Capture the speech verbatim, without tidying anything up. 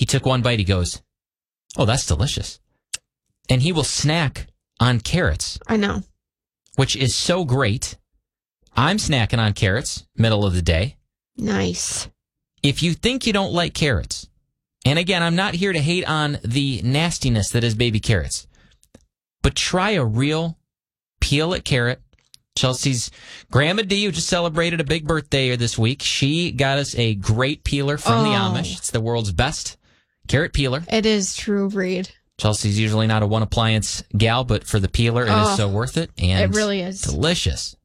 took one bite. He goes, "Oh, that's delicious." And he will snack on carrots. I know. Which is so great. I'm snacking on carrots, middle of the day. Nice. If you think you don't like carrots, and again, I'm not here to hate on the nastiness that is baby carrots, but try a real peel-it carrot. Chelsea's Grandma D, who just celebrated a big birthday this week, she got us a great peeler from oh. the Amish. It's the world's best carrot peeler. It is true breed. Chelsea's usually not a one-appliance gal, but for the peeler, it oh, is so worth it. And it really is. Delicious.